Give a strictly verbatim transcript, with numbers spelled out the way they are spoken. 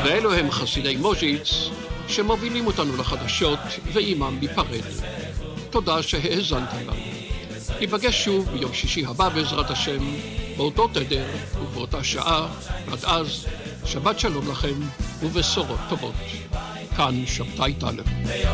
ואלו הם חסידי מוז'יץ שמובילים אותנו לחדשות ועימם ניפרד. תודה שהאזנתם לנו. ניפגש שוב ביום שישי הבא בעזרת השם, באותו תדר ובאותה שעה. עד אז, שבת שלום לכם ובשורות טובות. כאן שבתאי טלב.